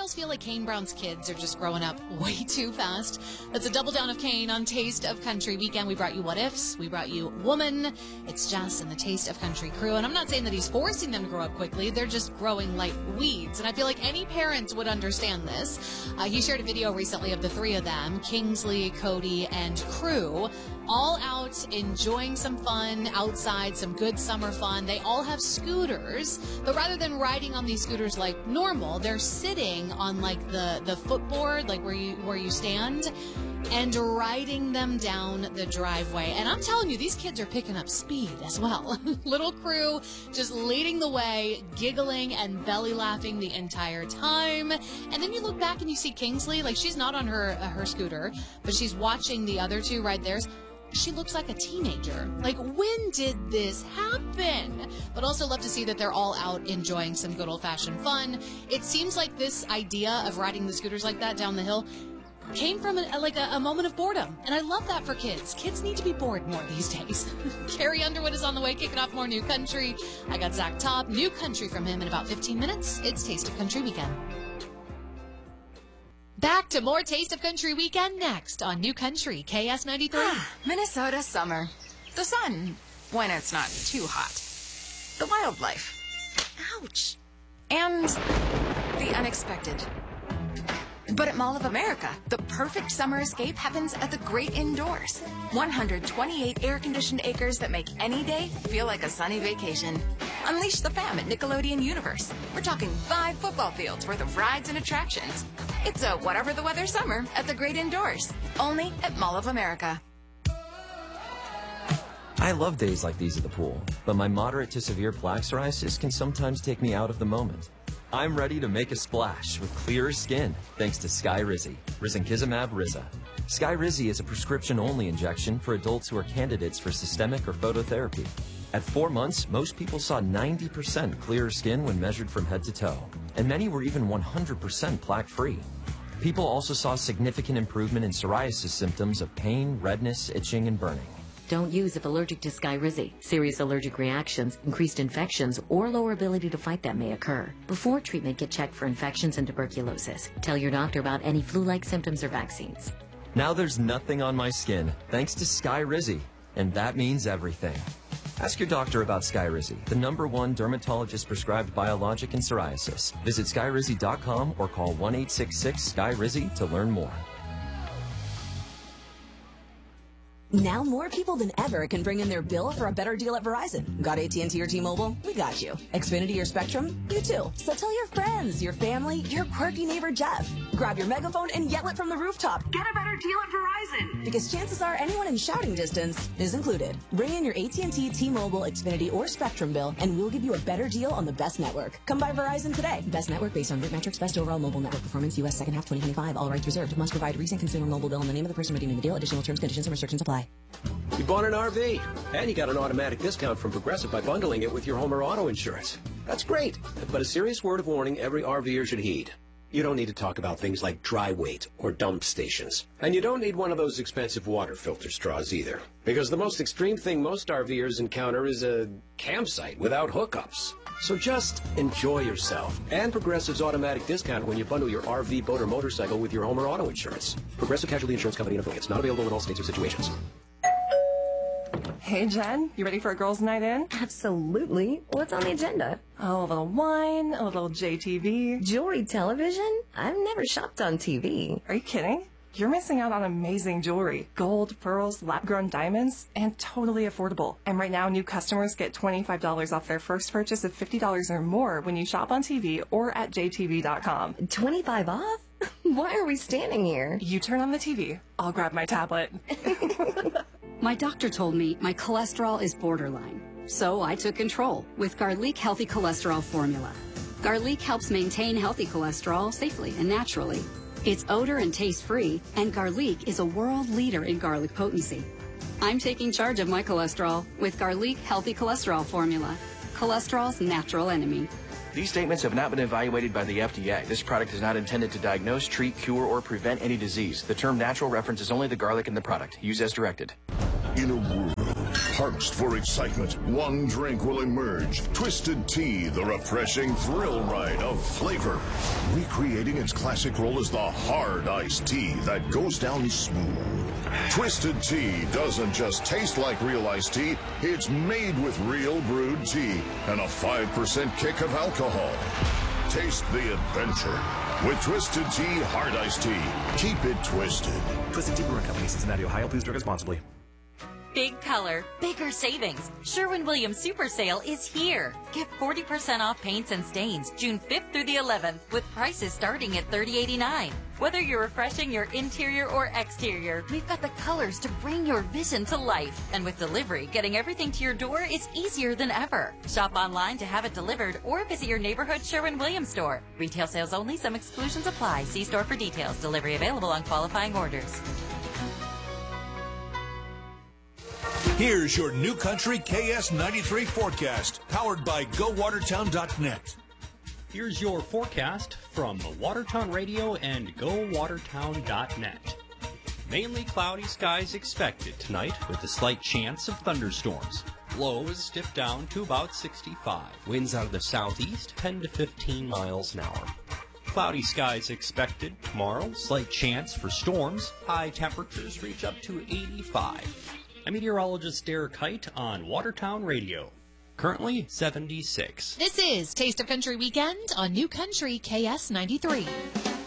almost feel like Kane Brown's kids are just growing up way too fast. That's a double down of Kane on Taste of Country Weekend. We brought you What Ifs. We brought you Woman. It's Jess and the Taste of Country crew. And I'm not saying that he's forcing them to grow up quickly. They're just growing like weeds. And I feel like any parent would understand this. He shared a video recently of the three of them, Kingsley, Cody, and crew, all out enjoying some fun outside, some good summer fun. They all have scooters, but rather than riding on these scooters like normal, they're sitting on like the footboard, like where you stand, and riding them down the driveway. And I'm telling you, these kids are picking up speed as well. Little crew just leading the way, giggling and belly laughing the entire time. And then you look back and you see Kingsley, like she's not on her scooter, but she's watching the other two ride theirs. She looks like a teenager. Like, when did this happen? But also love to see that they're all out enjoying some good old-fashioned fun. It seems like this idea of riding the scooters like that down the hill came from a moment of boredom. And I love that for kids. Kids need to be bored more these days. Carrie Underwood is on the way, kicking off more new country. I got Zach Top, new country from him in about 15 minutes. It's Taste of Country Weekend. Back to more Taste of Country Weekend next on New Country KS93. Minnesota summer. The sun, when it's not too hot. The wildlife. Ouch. And the unexpected. But at Mall of America, the perfect summer escape happens at the great indoors. 128 air-conditioned acres that make any day feel like a sunny vacation. Unleash the fam at Nickelodeon Universe. We're talking 5 football fields worth of rides and attractions. It's a whatever the weather summer at the great indoors. Only at Mall of America. I love days like these at the pool, but my moderate to severe plaque psoriasis can sometimes take me out of the moment. I'm ready to make a splash with clearer skin thanks to Skyrizi, risankizumab Riza. Skyrizi is a prescription-only injection for adults who are candidates for systemic or phototherapy. At 4 months, most people saw 90% clearer skin when measured from head to toe, and many were even 100% plaque-free. People also saw significant improvement in psoriasis symptoms of pain, redness, itching, and burning. Don't use if allergic to Skyrizi. Serious allergic reactions, increased infections, or lower ability to fight them may occur. Before treatment, get checked for infections and tuberculosis. Tell your doctor about any flu-like symptoms or vaccines. Now there's nothing on my skin, thanks to Skyrizi, and that means everything. Ask your doctor about Skyrizi, the #1 dermatologist-prescribed biologic in psoriasis. Visit Skyrizi.com or call 1-866-SKYRIZI to learn more. Now more people than ever can bring in their bill for a better deal at Verizon. Got AT&T or T-Mobile? We got you. Xfinity or Spectrum? You too. So tell your friends, your family, your quirky neighbor Jeff. Grab your megaphone and yell it from the rooftop. Get a better deal at Verizon. Because chances are anyone in shouting distance is included. Bring in your AT&T, T-Mobile, Xfinity, or Spectrum bill, and we'll give you a better deal on the best network. Come by Verizon today. Best network based on RootMetrics, best overall mobile network performance, U.S. second half 2025. All rights reserved. Must provide recent consumer mobile bill and the name of the person redeeming the deal. Additional terms, conditions, and restrictions apply. You bought an RV, and you got an automatic discount from Progressive by bundling it with your home or auto insurance. That's great, but a serious word of warning every RVer should heed. You don't need to talk about things like dry weight or dump stations. And you don't need one of those expensive water filter straws either. Because the most extreme thing most RVers encounter is a campsite without hookups. So just enjoy yourself. And Progressive's automatic discount when you bundle your RV, boat, or motorcycle with your home or auto insurance. Progressive Casualty Insurance Company and affiliates. Not available in all states or situations. Hey, Jen, you ready for a girls' night in? Absolutely. What's on the agenda? Oh, a little wine, a little JTV. Jewelry television? I've never shopped on TV. Are you kidding? You're missing out on amazing jewelry. Gold, pearls, lab-grown diamonds, and totally affordable. And right now, new customers get $25 off their first purchase of $50 or more when you shop on TV or at jtv.com. 25 off? Why are we standing here? You turn on the TV. I'll grab my tablet. My doctor told me my cholesterol is borderline, so I took control with Garlic Healthy Cholesterol Formula. Garlic helps maintain healthy cholesterol safely and naturally. It's odor and taste-free, and Garlic is a world leader in garlic potency. I'm taking charge of my cholesterol with Garlic Healthy Cholesterol Formula, cholesterol's natural enemy. These statements have not been evaluated by the FDA. This product is not intended to diagnose, treat, cure, or prevent any disease. The term natural references only the garlic in the product. Use as directed. In a world parched for excitement, one drink will emerge. Twisted Tea, the refreshing thrill ride of flavor. Recreating its classic role as the hard iced tea that goes down smooth. Twisted Tea doesn't just taste like real iced tea, it's made with real brewed tea and a 5% kick of alcohol. Taste the adventure with Twisted Tea Hard Iced Tea. Keep it twisted. Twisted Tea Brewing Company, Cincinnati, Ohio. Please drink responsibly. Big color, bigger savings. Sherwin-Williams Super Sale is here. Get 40% off paints and stains June 5th through the 11th with prices starting at $30.89. Whether you're refreshing your interior or exterior, we've got the colors to bring your vision to life. And with delivery, getting everything to your door is easier than ever. Shop online to have it delivered or visit your neighborhood Sherwin-Williams store. Retail sales only. Some exclusions apply. See store for details. Delivery available on qualifying orders. Here's your New Country KS93 forecast, powered by GoWatertown.net. Here's your forecast from Watertown Radio and GoWatertown.net. Mainly cloudy skies expected tonight with a slight chance of thunderstorms. Lows dip down to about 65. Winds out of the southeast 10 to 15 miles an hour. Cloudy skies expected tomorrow. Slight chance for storms. High temperatures reach up to 85. I'm meteorologist Derek Height on Watertown Radio. Currently 76. This is Taste of Country Weekend on New Country KS93.